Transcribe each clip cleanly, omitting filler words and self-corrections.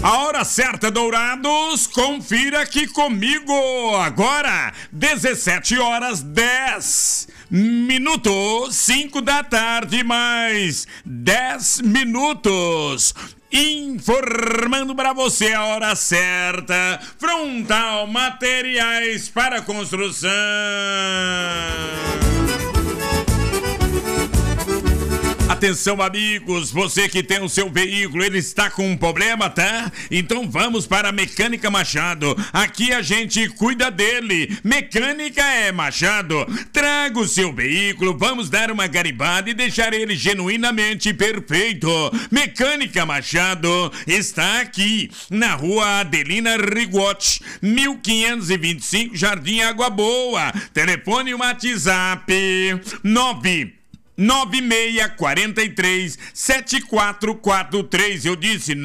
A hora certa, Dourados, confira aqui comigo. Agora, 17 horas 10 minutos, 5 da tarde, mais 10 minutos. Informando para você a hora certa. Frontal Materiais para Construção. Atenção, amigos, você que tem o seu veículo, ele está com um problema, tá? Então vamos para a Mecânica Machado. Aqui a gente cuida dele. Mecânica é Machado. Traga o seu veículo, vamos dar uma garimbada e deixar ele genuinamente perfeito. Mecânica Machado está aqui na Rua Adelina Rigotti, 1525, Jardim Água Boa. Telefone e WhatsApp 9643-7443. Eu disse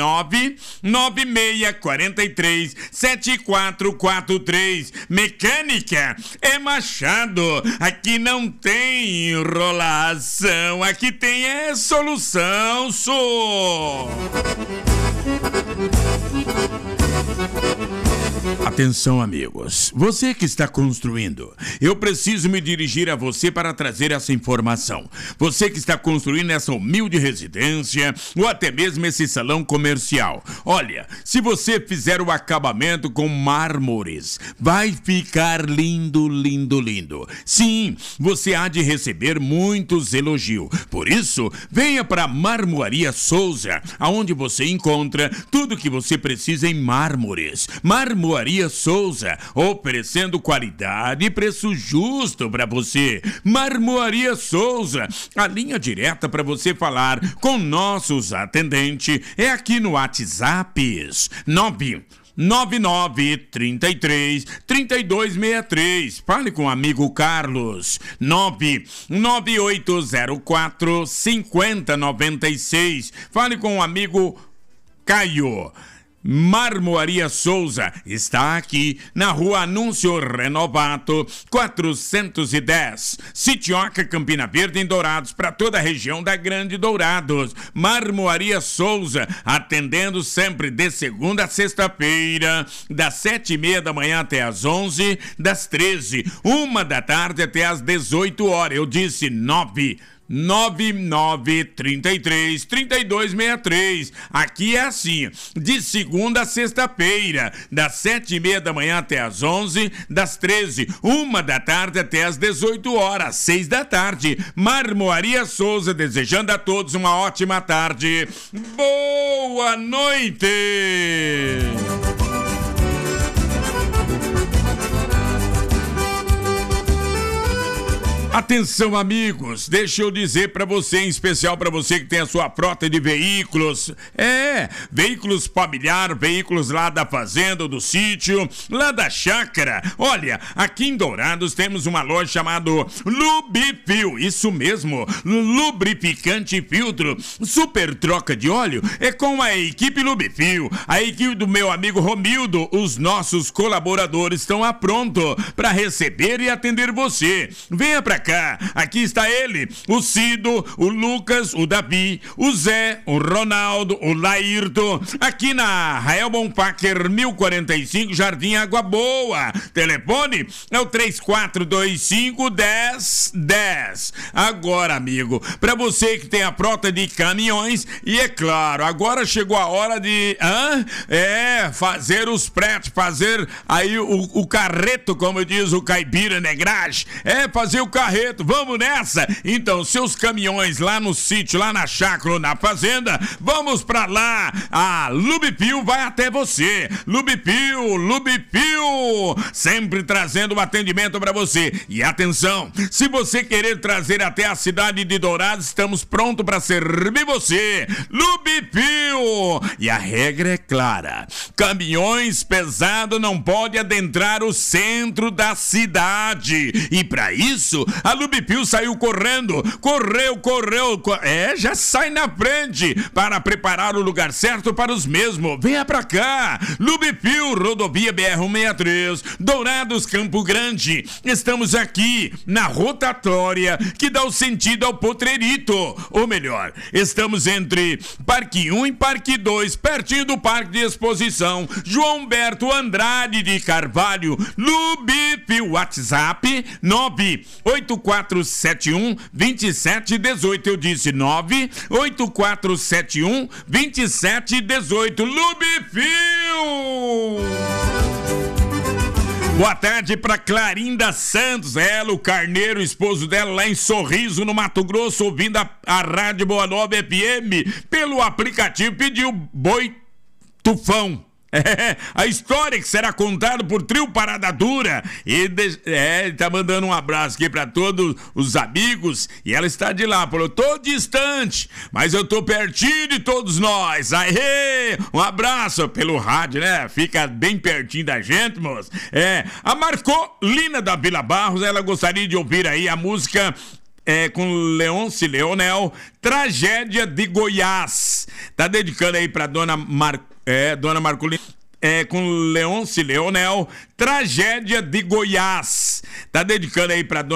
99643-7443. Mecânica é Machado. Aqui não tem enrolação, aqui tem solução, só. Atenção, amigos, você que está construindo, eu preciso me dirigir a você para trazer essa informação. Você que está construindo essa humilde residência ou até mesmo esse salão comercial. Olha, se você fizer o acabamento com mármores, vai ficar lindo, lindo, lindo. Sim, você há de receber muitos elogios. Por isso, venha para a Marmoaria Souza, aonde você encontra tudo que você precisa em mármores. Marmoaria Souza, oferecendo qualidade e preço justo para você. Marmoaria Souza, a linha direta para você falar com nossos atendentes é aqui no WhatsApp 9933-3263. Fale com o amigo Carlos. 99804-5096. Fale com o amigo Caio. Marmoaria Souza está aqui na Rua Anúncio Renovato 410, Sitioca, Campina Verde, em Dourados, para toda a região da Grande Dourados. Marmoaria Souza, atendendo sempre de segunda a sexta-feira, das 7:30 da manhã até as 11, das 13, 1 da tarde até as 18 horas. Eu disse 9933-3263. Aqui é assim, de segunda a sexta-feira, das 7:30 da manhã até as 11, das 13, 1 da tarde até as 18 horas, 6 da tarde. Marmoaria Souza, desejando a todos uma ótima tarde. Boa noite! Atenção, amigos, deixa eu dizer para você, em especial para você que tem a sua frota de veículos, veículos familiar, veículos lá da fazenda, do sítio, lá da chácara. Olha, aqui em Dourados temos uma loja chamada Lubifil, isso mesmo, lubrificante e filtro, super troca de óleo, é com a equipe Lubifil, a equipe do meu amigo Romildo. Os nossos colaboradores estão a pronto para receber e atender você. Venha pra cá. Aqui está ele, o Cido, o Lucas, o Davi, o Zé, o Ronaldo, o Laírto, aqui na Rael Bonfacker 1045, Jardim Água Boa. Telefone é o 3425-1010. Agora, amigo, para você que tem a frota de caminhões, e é claro, agora chegou a hora de fazer os fretes, fazer aí o carreto, como diz o caipira negragem, fazer o carreto. Vamos nessa? Então, seus caminhões lá no sítio, lá na chácara ou na fazenda, vamos pra lá. A Lubifil vai até você. Lubifil, sempre trazendo um atendimento pra você. E atenção, se você querer trazer até a cidade de Dourados, estamos prontos pra servir você. Lubifil. E a regra é clara: caminhões pesados não podem adentrar o centro da cidade. E pra isso, A Lubipil saiu correndo, correu, já sai na frente para preparar o lugar certo para os mesmos. Venha pra cá, Lubipil, rodovia BR-163, Dourados, Campo Grande. Estamos aqui na rotatória que dá o sentido ao Potrerito, ou melhor, estamos entre Parque 1 e Parque 2, pertinho do Parque de Exposição João Humberto Andrade de Carvalho. Lubipil, WhatsApp 98471-2718. Eu disse 98471-2718. Lubipil! Boa tarde para Clarinda Santos, ela, o Carneiro, esposo dela, lá em Sorriso, no Mato Grosso, ouvindo a Rádio Boa Nova FM pelo aplicativo, pediu Boi Tufão. A história que será contada por Trio Parada Dura. Ele tá mandando um abraço aqui pra todos os amigos. E ela está de lá, falou: tô distante, mas eu tô pertinho de todos nós. Aê! Um abraço pelo rádio, né? Fica bem pertinho da gente, moço. A Marcolina da Vila Barros, ela gostaria de ouvir aí a música com Leôncio Leonel, Tragédia de Goiás. Tá dedicando aí pra dona Marcolina, com Leôncio Leonel, Tragédia de Goiás. Tá dedicando aí pra dona